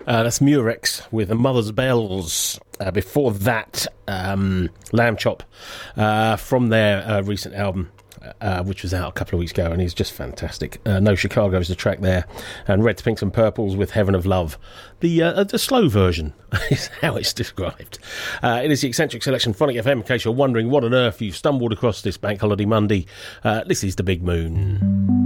That's Murex with Mother's Bells. Before that, Lamb Chop from their recent album, which was out a couple of weeks ago, and he's just fantastic. No Chicago is the track there, and Reds, Pinks and Purples with Heaven of Love. The slow version is how it's described. It is the Eccentric Selection, Phonic FM. In case you're wondering what on earth you've stumbled across this Bank Holiday Monday, this is The Big Moon.